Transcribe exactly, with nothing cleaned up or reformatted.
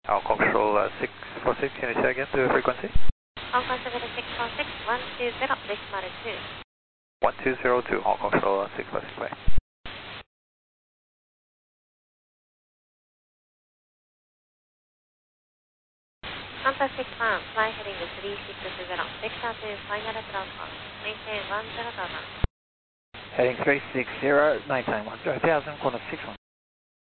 I'll control uh, six four six, can you say again the frequency? I'll control six four six, one two zero, decimal two. one two zero two, I'll control uh, six four six, bye. Qantas six one, fly heading three six zero, vector to final approach, maintain one zero thousand. Heading three six zero, maintain one zero thousand, Qantas six one.